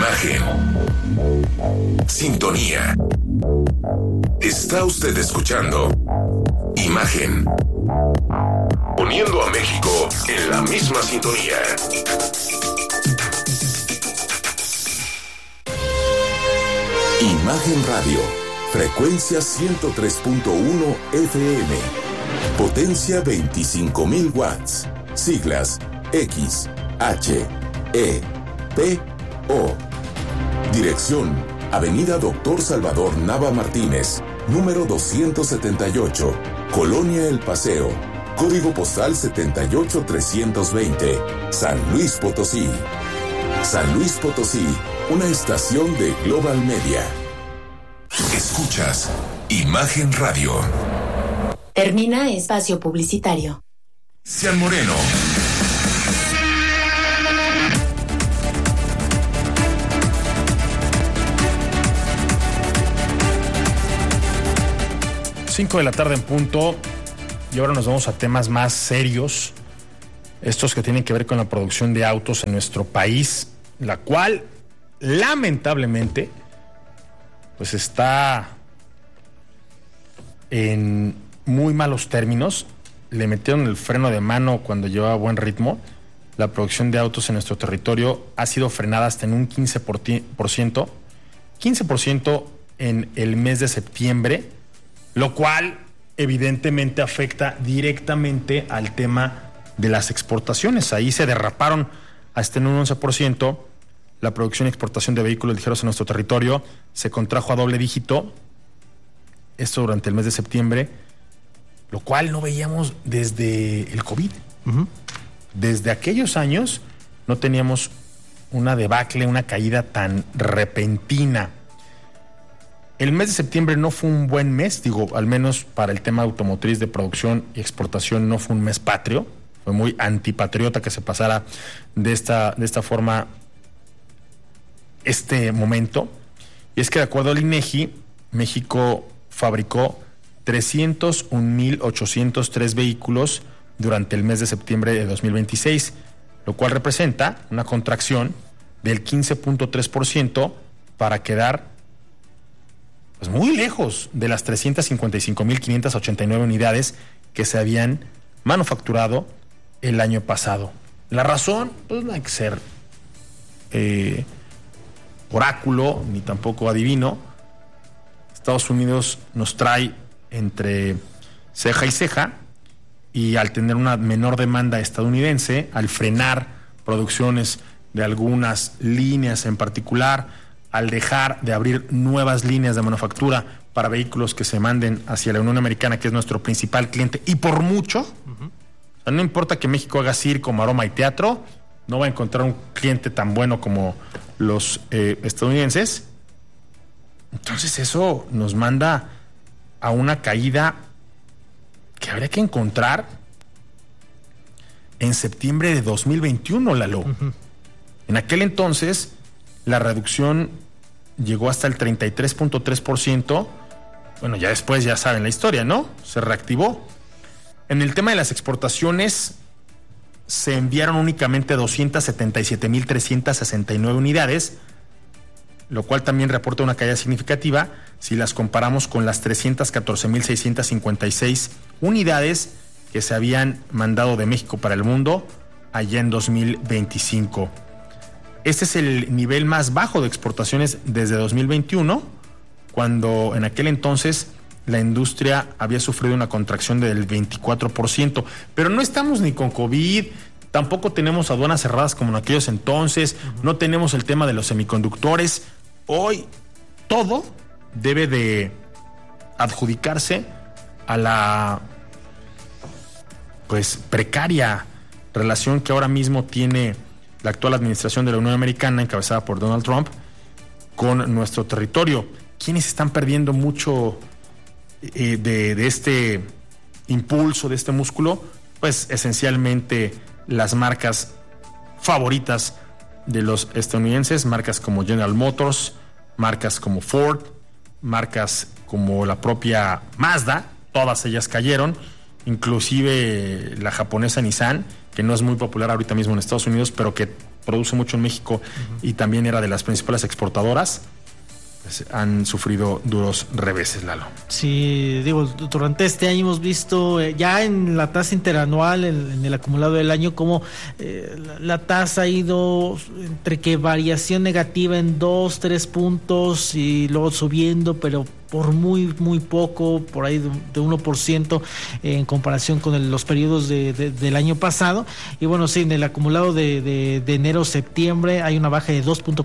Imagen. Sintonía. Está usted escuchando Imagen. Poniendo a México en la misma sintonía. Imagen Radio. Frecuencia 103.1 FM. Potencia 25,000 watts. Siglas X, H, E, P, O. Dirección: Avenida Doctor Salvador Nava Martínez, número 278, Colonia El Paseo. Código postal 78320, San Luis Potosí. San Luis Potosí, una estación de Global Media. Escuchas Imagen Radio. Termina espacio publicitario. Cristian Moreno. Cinco de la tarde en punto. Y ahora nos vamos a temas más serios, estos que tienen que ver con la producción de autos en nuestro país, la cual, lamentablemente, pues está en muy malos términos. Le metieron el freno de mano cuando llevaba buen ritmo. La producción de autos en nuestro territorio ha sido frenada hasta en un 15%, 15% en el mes de septiembre, lo cual evidentemente afecta directamente al tema de las exportaciones. Ahí se derraparon hasta en un 11%. La producción y exportación de vehículos ligeros en nuestro territorio se contrajo a doble dígito, esto durante el mes de septiembre, lo cual no veíamos desde el COVID. Desde aquellos años no teníamos una debacle, una caída tan repentina. El mes de septiembre no fue un buen mes, al menos para el tema automotriz de producción y exportación no fue un mes patrio. Fue muy antipatriota que se pasara de esta forma este momento. Y es que de acuerdo al INEGI, México fabricó 301,803 vehículos durante el mes de septiembre de 2026, lo cual representa una contracción del 15.3% para quedar pues muy lejos de las 355,589 unidades que se habían manufacturado el año pasado. La razón, pues no hay que ser oráculo ni tampoco adivino. Estados Unidos nos trae entre ceja y ceja, y al tener una menor demanda estadounidense, al frenar producciones de algunas líneas en particular, al dejar de abrir nuevas líneas de manufactura para vehículos que se manden hacia la Unión Americana, que es nuestro principal cliente, y por mucho, o sea, no importa que México haga circo, maroma y teatro, no va a encontrar un cliente tan bueno como los estadounidenses. Entonces eso nos manda a una caída que habría que encontrar en septiembre de 2021, Lalo. En aquel entonces la reducción llegó hasta el 33.3%. Bueno, ya después ya saben la historia, ¿no? Se reactivó. En el tema de las exportaciones, se enviaron únicamente 277,369 unidades, lo cual también reporta una caída significativa si las comparamos con las 314,656 unidades que se habían mandado de México para el mundo allá en 2025. Este es el nivel más bajo de exportaciones desde 2021, cuando en aquel entonces la industria había sufrido una contracción del 24%. Pero no estamos ni con COVID, tampoco tenemos aduanas cerradas como en aquellos entonces, no tenemos el tema de los semiconductores. Hoy todo debe de adjudicarse a la precaria relación que ahora mismo tiene la actual administración de la Unión Americana, encabezada por Donald Trump, con nuestro territorio. ¿Quiénes están perdiendo mucho de este impulso, de este músculo? Pues esencialmente las marcas favoritas de los estadounidenses, marcas como General Motors, marcas como Ford, marcas como la propia Mazda, todas ellas cayeron, inclusive la japonesa Nissan, que no es muy popular ahorita mismo en Estados Unidos, pero que produce mucho en México y también era de las principales exportadoras, pues han sufrido duros reveses, Lalo. Sí, digo, durante este año hemos visto ya en la tasa interanual, en el acumulado del año, como la tasa ha ido entre que variación negativa en 2-3 puntos y luego subiendo, pero por muy poco, por ahí de 1% en comparación con los periodos del año pasado. Y bueno, sí, en el acumulado de enero-septiembre hay una baja de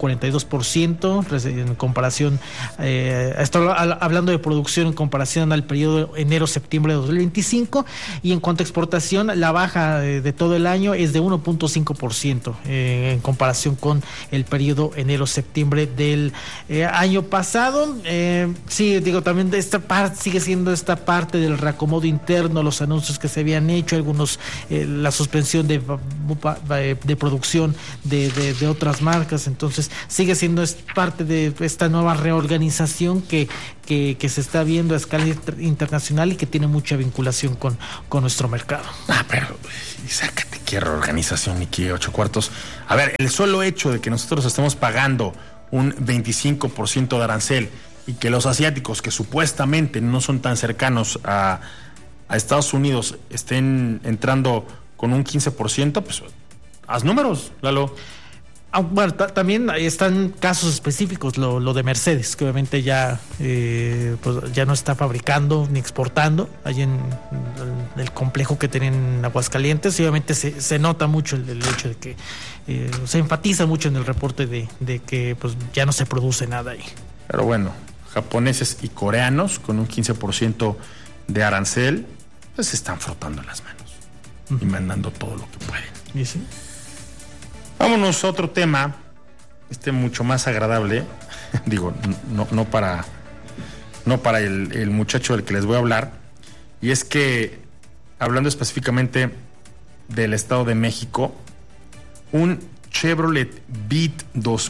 2.42% en comparación, estoy hablando de producción en comparación al periodo enero-septiembre de 2025, y en cuanto a exportación, la baja de todo el año es de 1.5% en comparación con el periodo enero-septiembre del año pasado. Sí, digo, también esta parte sigue siendo esta parte del reacomodo interno, los anuncios que se habían hecho, algunos, la suspensión de producción de otras marcas. Entonces sigue siendo parte de esta nueva reorganización que se está viendo a escala internacional y que tiene mucha vinculación con nuestro mercado. Pero sácate qué reorganización y qué 8 cuartos. A ver, el solo hecho de que nosotros estemos pagando un 25% de arancel y que los asiáticos, que supuestamente no son tan cercanos a Estados Unidos, estén entrando con un 15%, pues haz números, Lalo. Bueno, también están casos específicos, lo de Mercedes, que obviamente ya pues ya no está fabricando ni exportando ahí en el complejo que tienen en Aguascalientes, y obviamente se nota mucho el hecho de que se enfatiza mucho en el reporte de que pues ya no se produce nada ahí. Pero bueno, japoneses y coreanos con un 15% de arancel, pues se están frotando las manos y mandando todo lo que pueden. ¿Y sí? Vámonos a otro tema, mucho más agradable, digo, no para el muchacho del que les voy a hablar, y es que, hablando específicamente del Estado de México, un Chevrolet Beat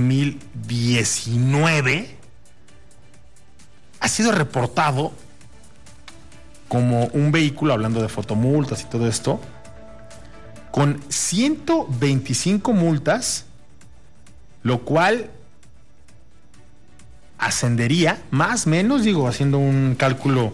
2019 ha sido reportado como un vehículo, hablando de fotomultas y todo esto, con 125 multas, lo cual ascendería, más o menos, digo, haciendo un cálculo,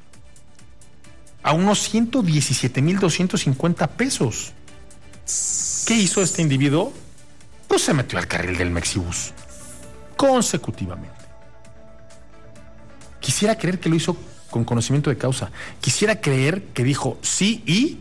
a unos 117,250 pesos. ¿Qué hizo este individuo? Pues se metió al carril del Mexibus consecutivamente. Quisiera creer que lo hizo con conocimiento de causa. Quisiera creer que dijo sí y...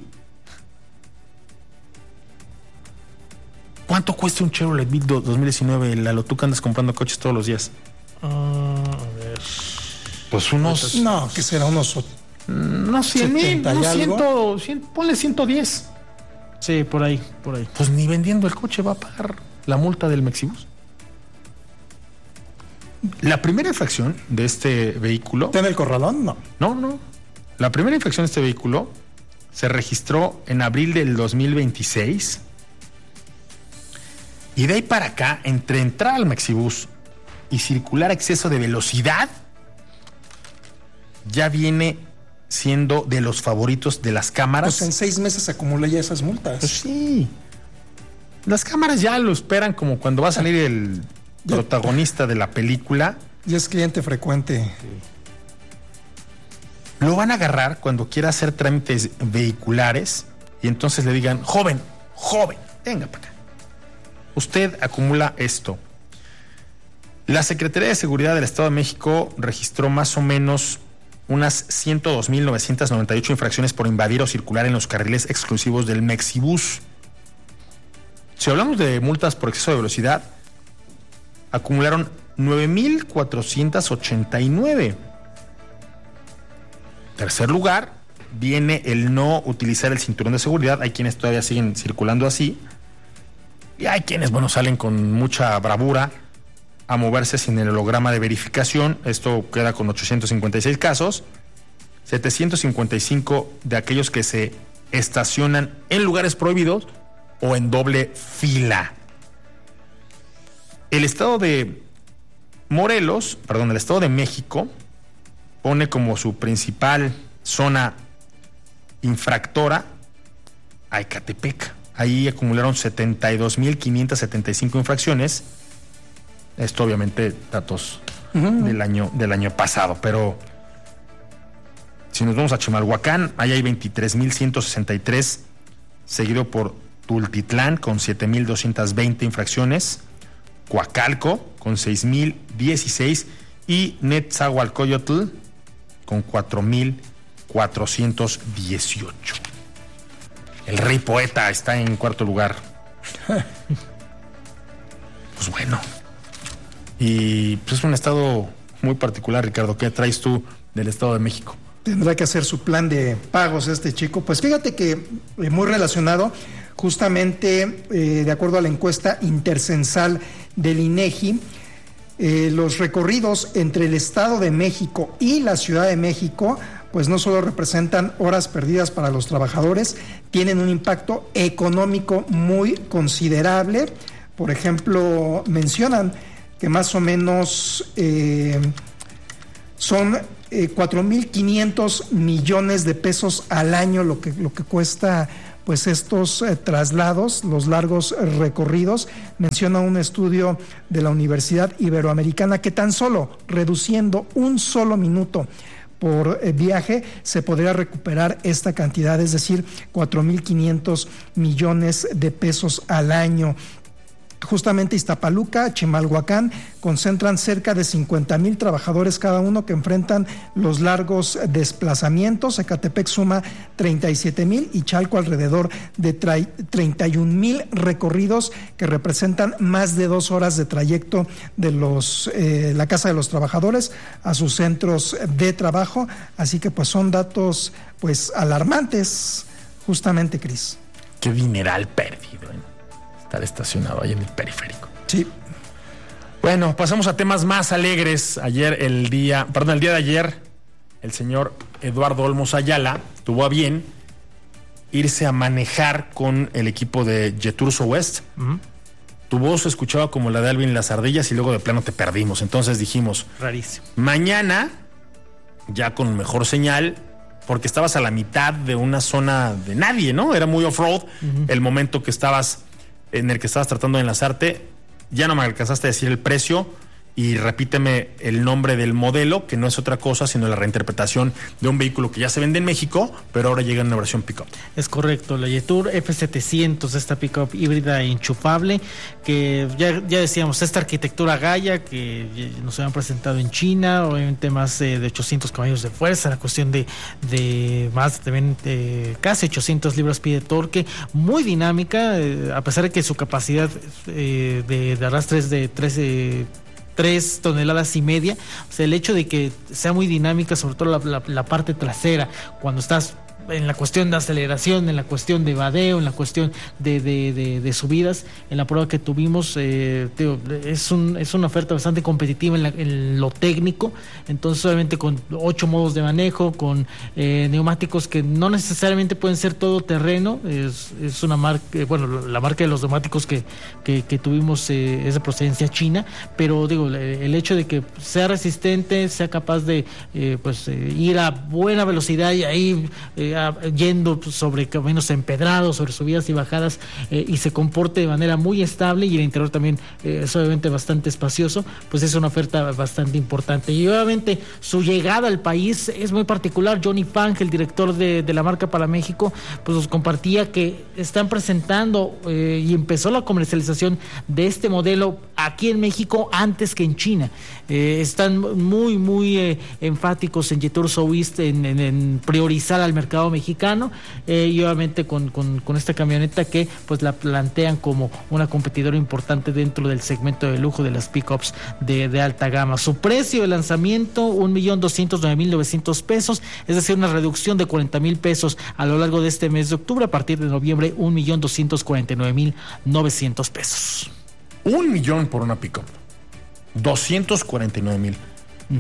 ¿Cuánto cuesta un Chevrolet Beat 2019, Lalo? Tú que andas comprando coches todos los días. A ver. Pues unos... No, que será unos... No, 100,000, no, 100, ponle 110. Sí, por ahí. Pues ni vendiendo el coche va a pagar la multa del Mexibus. La primera infracción de este vehículo... ¿Está en el corralón? No. No. La primera infracción de este vehículo se registró en abril del 2026... Y de ahí para acá, entre entrar al Mexibus y circular a exceso de velocidad, ya viene siendo de los favoritos de las cámaras. Pues en 6 meses acumula ya esas multas. Pues sí. Las cámaras ya lo esperan como cuando va a salir el protagonista de la película. Ya es cliente frecuente. Sí. Lo van a agarrar cuando quiera hacer trámites vehiculares y entonces le digan, joven, venga para acá. Usted acumula esto. La Secretaría de Seguridad del Estado de México registró más o menos unas 102,998 infracciones por invadir o circular en los carriles exclusivos del Mexibus. Si hablamos de multas por exceso de velocidad, acumularon 9,489. Tercer lugar, viene el no utilizar el cinturón de seguridad. Hay quienes todavía siguen circulando así. Y hay quienes, salen con mucha bravura a moverse sin el holograma de verificación. Esto queda con 856 casos. 755 de aquellos que se estacionan en lugares prohibidos o en doble fila. El estado de el Estado de México pone como su principal zona infractora a Ecatepec. Ahí acumularon 72.575 infracciones. Esto obviamente datos del año pasado, pero si nos vamos a Chimalhuacán, ahí hay 23.163, seguido por Tultitlán con 7.220 infracciones, Coacalco con 6.016 y Netzahualcoyotl con 4.418. El Rey Poeta está en cuarto lugar. Pues bueno. Y pues es un estado muy particular, Ricardo. ¿Qué traes tú del Estado de México? Tendrá que hacer su plan de pagos este chico. Pues fíjate que muy relacionado, justamente de acuerdo a la encuesta intercensal del INEGI, los recorridos entre el Estado de México y la Ciudad de México pues no solo representan horas perdidas para los trabajadores, tienen un impacto económico muy considerable. Por ejemplo, mencionan que más o menos son 4.500 millones de pesos al año lo que cuesta pues estos traslados, los largos recorridos. Menciona un estudio de la Universidad Iberoamericana que tan solo reduciendo un solo minuto por viaje se podría recuperar esta cantidad, es decir, 4.500 millones de pesos al año. Justamente Iztapaluca, Chimalhuacán concentran cerca de 50,000 trabajadores cada uno que enfrentan los largos desplazamientos. Ecatepec suma 37,000 y Chalco alrededor de 31,000 recorridos que representan más de 2 horas de trayecto de la Casa de los Trabajadores a sus centros de trabajo. Así que pues son datos pues alarmantes, justamente, Cris. Qué dineral perdido, estar estacionado ahí en el periférico. Sí. Bueno, pasamos a temas más alegres. El día de ayer, el señor Eduardo Olmos Ayala tuvo a bien irse a manejar con el equipo de Jeturso West. Uh-huh. Tu voz se escuchaba como la de Alvin Las Ardillas y luego de plano te perdimos. Entonces dijimos, rarísimo. Mañana, ya con mejor señal, porque estabas a la mitad de una zona de nadie, ¿no? Era muy off-road. Uh-huh. El momento en el que estabas tratando de enlazarte, ya no me alcanzaste a decir el precio y repíteme el nombre del modelo, que no es otra cosa sino la reinterpretación de un vehículo que ya se vende en México, pero ahora llega en una versión pick-up. Es correcto, la Jetour F700, esta pick-up híbrida enchufable, que ya decíamos, esta arquitectura Gaia que nos habían presentado en China, obviamente más de 800 caballos de fuerza, la cuestión de más también casi 800 libras-pie de torque, muy dinámica, a pesar de que su capacidad de arrastre es de 3 toneladas y media. O sea, el hecho de que sea muy dinámica, sobre todo la parte trasera, cuando estás en la cuestión de aceleración, en la cuestión de vadeo, en la cuestión de subidas, en la prueba que tuvimos, es una oferta bastante competitiva en lo técnico. Entonces, obviamente con 8 modos de manejo, con neumáticos que no necesariamente pueden ser todoterreno. Es una marca, la marca de los neumáticos que tuvimos es de procedencia china, pero el hecho de que sea resistente, sea capaz de ir a buena velocidad y ahí yendo sobre caminos empedrados, sobre subidas y bajadas, y se comporte de manera muy estable, y el interior también es obviamente bastante espacioso, pues es una oferta bastante importante. Y obviamente su llegada al país es muy particular. Johnny Fang, el director de la marca para México, pues nos compartía que están presentando y empezó la comercialización de este modelo aquí en México antes que en China. Están muy enfáticos en Jeturso West en priorizar al mercado mexicano, y obviamente con esta camioneta que pues la plantean como una competidora importante dentro del segmento de lujo de las pickups de alta gama. Su precio de lanzamiento, 1,209,900 pesos, es decir, una reducción de 40,000 pesos a lo largo de este mes de octubre. A partir de noviembre, 1,249,900 pesos. 1 millón por una pickup, 249,000. Uh-huh.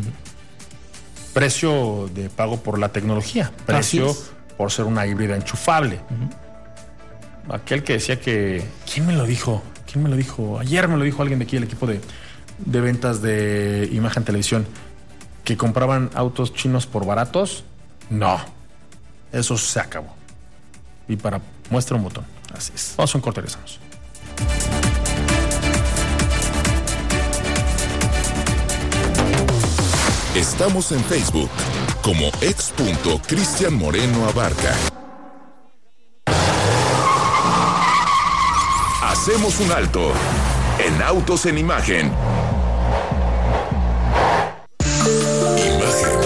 Precio de pago por la tecnología, precio por ser una híbrida enchufable. Uh-huh. Aquel que decía que... ¿Quién me lo dijo? Ayer me lo dijo alguien de aquí, el equipo de ventas de Imagen Televisión, que compraban autos chinos por baratos. No, eso se acabó. Y para muestra un botón. Así es. Vamos a un corte, regresamos. Estamos en Facebook como ex.cristianmorenoabarca. Hacemos un alto en Autos en Imagen. Imagen.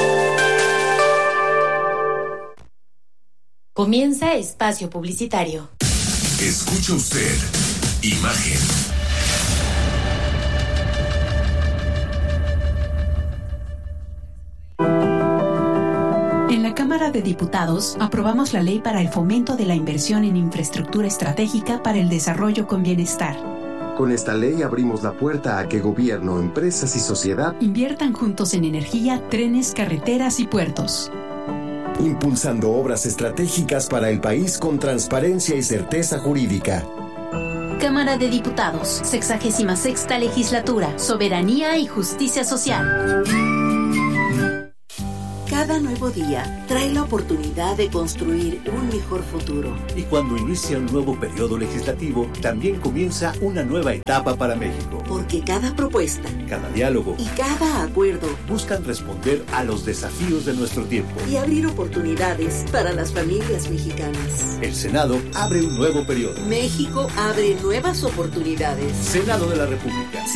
Comienza espacio publicitario. Escucha usted Imagen. En la Cámara de Diputados aprobamos la ley para el fomento de la inversión en infraestructura estratégica para el desarrollo con bienestar. Con esta ley abrimos la puerta a que gobierno, empresas y sociedad inviertan juntos en energía, trenes, carreteras y puertos. Impulsando obras estratégicas para el país con transparencia y certeza jurídica. Cámara de Diputados, 66ª Legislatura, Soberanía y Justicia Social. Cada nuevo día trae la oportunidad de construir un mejor futuro. Y cuando inicia un nuevo periodo legislativo, también comienza una nueva etapa para México. Porque cada propuesta, cada diálogo y cada acuerdo buscan responder a los desafíos de nuestro tiempo y abrir oportunidades para las familias mexicanas. El Senado abre un nuevo periodo. México abre nuevas oportunidades. Senado de la República.